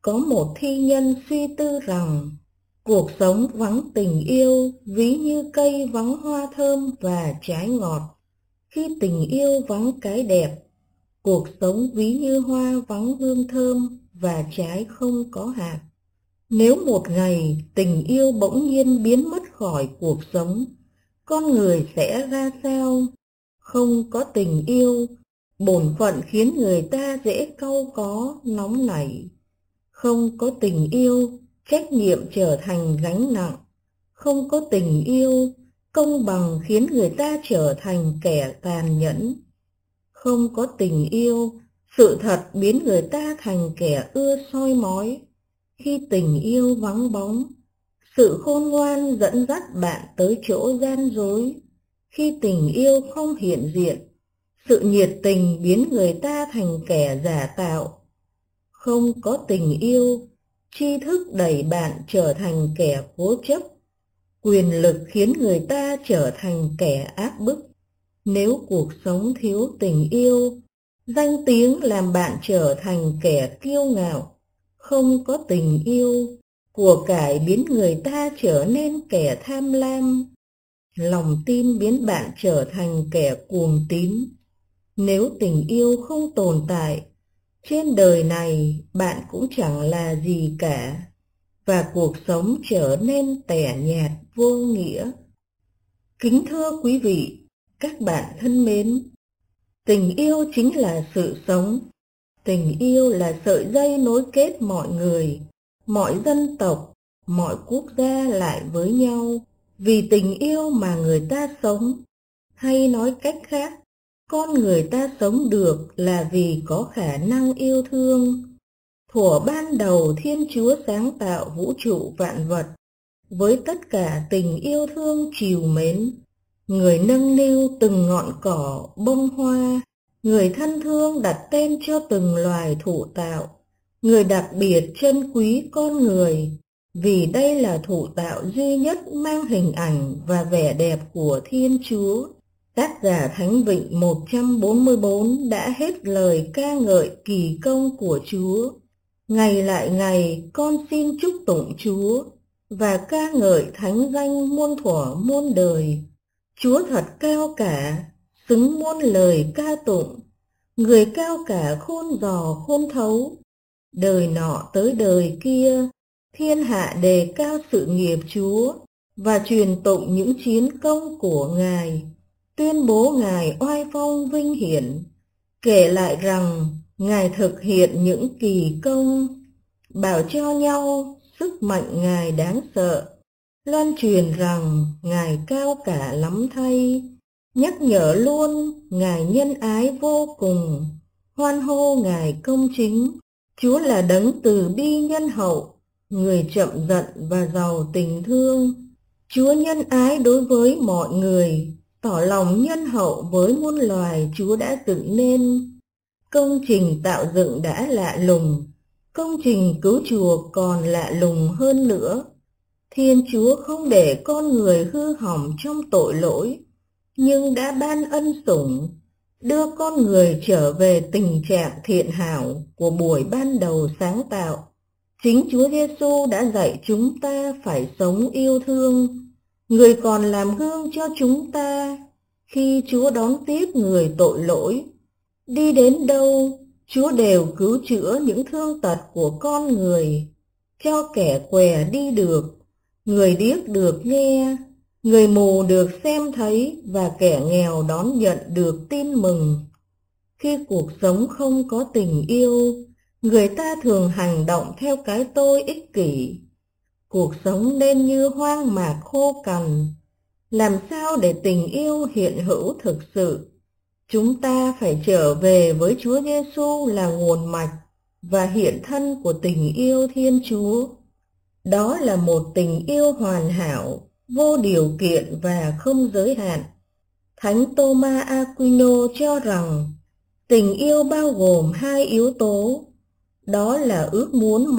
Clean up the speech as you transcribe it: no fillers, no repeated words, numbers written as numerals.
Có một thi nhân suy tư rằng cuộc sống vắng tình yêu ví như cây vắng hoa thơm và trái ngọt. Khi tình yêu vắng cái đẹp, cuộc sống ví như hoa vắng hương thơm và trái không có hạt. Nếu một ngày tình yêu bỗng nhiên biến mất khỏi cuộc sống, con người sẽ ra sao? Không có tình yêu, bổn phận khiến người ta dễ cau có, nóng nảy. Không có tình yêu, trách nhiệm trở thành gánh nặng. Không có tình yêu, công bằng khiến người ta trở thành kẻ tàn nhẫn. Không có tình yêu, sự thật biến người ta thành kẻ ưa soi mói. Khi tình yêu vắng bóng, sự khôn ngoan dẫn dắt bạn tới chỗ gian dối. Khi tình yêu không hiện diện, sự nhiệt tình biến người ta thành kẻ giả tạo. Không có tình yêu, tri thức đẩy bạn trở thành kẻ cố chấp. Quyền lực khiến người ta trở thành kẻ áp bức. Nếu cuộc sống thiếu tình yêu, danh tiếng làm bạn trở thành kẻ kiêu ngạo. Không có tình yêu, của cải biến người ta trở nên kẻ tham lam. Lòng tin biến bạn trở thành kẻ cuồng tín. Nếu tình yêu không tồn tại, trên đời này bạn cũng chẳng là gì cả, và cuộc sống trở nên tẻ nhạt vô nghĩa. Kính thưa quý vị, các bạn thân mến, tình yêu chính là sự sống. Tình yêu là sợi dây nối kết mọi người, mọi dân tộc, mọi quốc gia lại với nhau. Vì tình yêu mà người ta sống, hay nói cách khác, con người ta sống được là vì có khả năng yêu thương. Thuở ban đầu Thiên Chúa sáng tạo vũ trụ vạn vật, với tất cả tình yêu thương trìu mến. Người nâng niu từng ngọn cỏ, bông hoa, người thân thương đặt tên cho từng loài thụ tạo. Người đặc biệt trân quý con người, vì đây là thụ tạo duy nhất mang hình ảnh và vẻ đẹp của Thiên Chúa. Tác giả Thánh Vịnh 144 đã hết lời ca ngợi kỳ công của Chúa. Ngày lại ngày con xin chúc tụng Chúa và ca ngợi thánh danh muôn thuở muôn đời. Chúa thật cao cả, xứng muôn lời ca tụng. Người cao cả khôn dò khôn thấu. Đời nọ tới đời kia, thiên hạ đề cao sự nghiệp Chúa và truyền tụng những chiến công của Ngài, tuyên bố Ngài oai phong vinh hiển, kể lại rằng Ngài thực hiện những kỳ công, bảo cho nhau sức mạnh Ngài đáng sợ, loan truyền rằng Ngài cao cả lắm thay, nhắc nhở luôn Ngài nhân ái vô cùng, hoan hô Ngài công chính. Chúa là đấng từ bi nhân hậu, người chậm giận và giàu tình thương. Chúa nhân ái đối với mọi người, tỏ lòng nhân hậu với muôn loài Chúa đã dựng nên. Công trình tạo dựng đã lạ lùng, công trình cứu chuộc còn lạ lùng hơn nữa. Thiên Chúa không để con người hư hỏng trong tội lỗi, nhưng đã ban ân sủng, đưa con người trở về tình trạng thiện hảo của buổi ban đầu sáng tạo. Chính Chúa Giêsu đã dạy chúng ta phải sống yêu thương. Người còn làm gương cho chúng ta khi Chúa đón tiếp người tội lỗi. Đi đến đâu, Chúa đều cứu chữa những thương tật của con người, cho kẻ què đi được, người điếc được nghe, người mù được xem thấy và kẻ nghèo đón nhận được tin mừng. Khi cuộc sống không có tình yêu, người ta thường hành động theo cái tôi ích kỷ. Cuộc sống nên như hoang mạc khô cằn. Làm sao để tình yêu hiện hữu thực sự? Chúng ta phải trở về với Chúa Giêsu là nguồn mạch và hiện thân của tình yêu Thiên Chúa. Đó là một tình yêu hoàn hảo, vô điều kiện và không giới hạn. Thánh Thomas Aquino cho rằng tình yêu bao gồm hai yếu tố, đó là ước muốn